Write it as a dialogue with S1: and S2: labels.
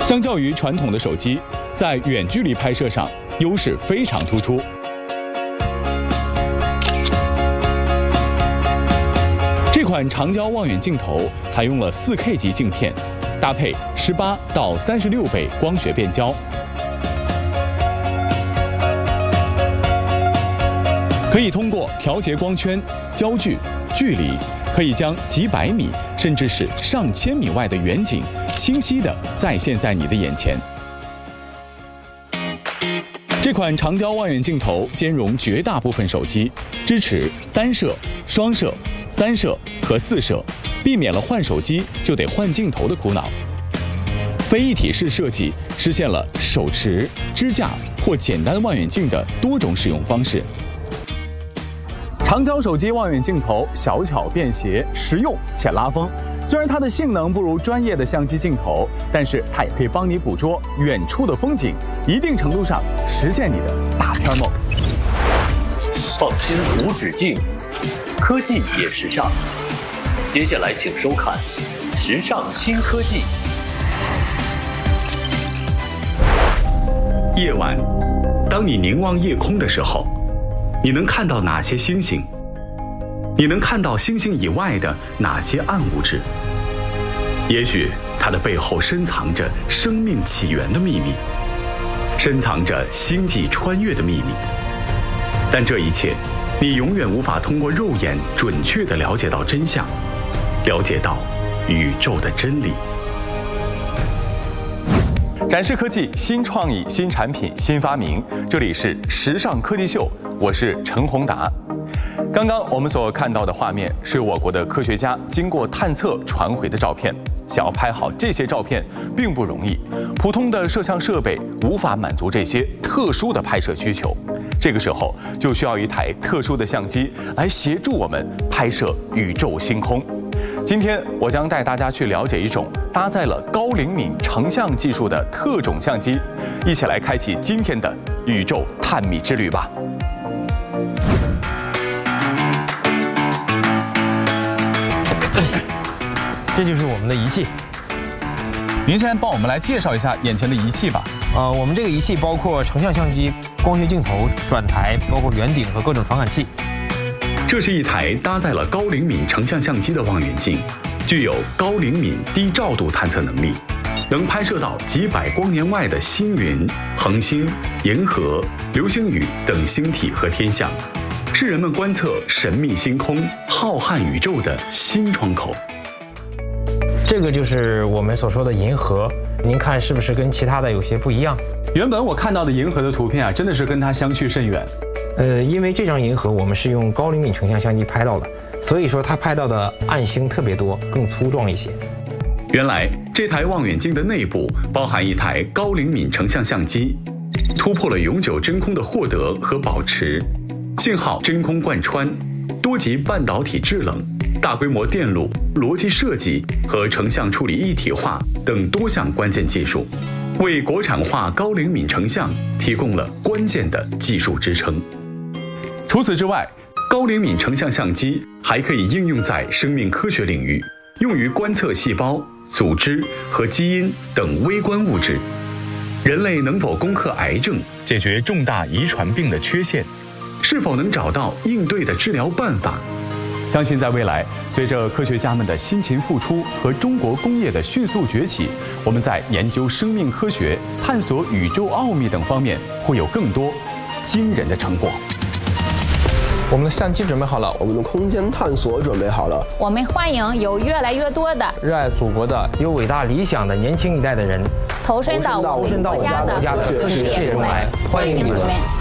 S1: 相较于传统的手机，在远距离拍摄上优势非常突出。这款长焦望远镜头采用了4K 级镜片，搭配18到36倍光学变焦，可以通过调节光圈、焦距、距离，可以将几百米甚至是上千米外的远景清晰地再现在你的眼前。这款长焦望远镜头兼容绝大部分手机，支持单摄、双摄、3摄和4摄，避免了换手机就得换镜头的苦恼。非一体式设计实现了手持、支架或简单望远镜的多种使用方式。长焦手机望远镜头小巧便携，实用且拉风。虽然它的性能不如专业的相机镜头，但是它也可以帮你捕捉远处的风景，一定程度上实现你的大片梦。
S2: 放心无止境，科技也时尚。接下来请收看《时尚新科技》。
S1: 夜晚，当你凝望夜空的时候，你能看到哪些星星？你能看到星星以外的哪些暗物质？也许它的背后深藏着生命起源的秘密，深藏着星际穿越的秘密。但这一切，你永远无法通过肉眼准确地了解到真相，了解到宇宙的真理。展示科技新创意、新产品、新发明，这里是时尚科技秀，我是陈宏达。刚刚我们所看到的画面是我国的科学家经过探测传回的照片。想要拍好这些照片并不容易，普通的摄像设备无法满足这些特殊的拍摄需求。这个时候就需要一台特殊的相机来协助我们拍摄宇宙星空。今天我将带大家去了解一种搭载了高灵敏成像技术的特种相机，一起来开启今天的宇宙探秘之旅吧。
S3: 这就是我们的仪器。
S1: 您先帮我们来介绍一下眼前的仪器吧。
S3: 我们这个仪器包括成像相机、光学镜头、转台，包括圆顶和各种传感器。
S1: 这是一台搭载了高灵敏成像相机的望远镜，具有高灵敏低照度探测能力，能拍摄到几百光年外的星云、恒星、银河、流星雨等星体和天象，是人们观测神秘星空、浩瀚宇宙的新窗口。
S3: 这个就是我们所说的银河，您看是不是跟其他的有些不一样？
S1: 原本我看到的银河的图片啊，真的是跟它相去甚远。
S3: 因为这张银河我们是用高灵敏成像相机拍到的，所以说它拍到的暗星特别多，更粗壮一些。
S1: 原来这台望远镜的内部包含一台高灵敏成像相机，突破了永久真空的获得和保持、信号真空贯穿、多级半导体制冷、大规模电路、逻辑设计和成像处理一体化等多项关键技术，为国产化高灵敏成像提供了关键的技术支撑。除此之外，高灵敏成像相机还可以应用在生命科学领域，用于观测细胞、组织和基因等微观物质。人类能否攻克癌症，解决重大遗传病的缺陷？是否能找到应对的治疗办法？相信在未来，随着科学家们的辛勤付出和中国工业的迅速崛起，我们在研究生命科学、探索宇宙奥秘等方面会有更多惊人的成果。
S4: 我们的相机准备好了，
S5: 我们的空间探索准备好了，
S6: 我们欢迎有越来越多的
S4: 热爱祖国的、
S3: 有伟大理想的年轻一代的人
S6: 投身到我们国家的科学事业中来，欢迎你们。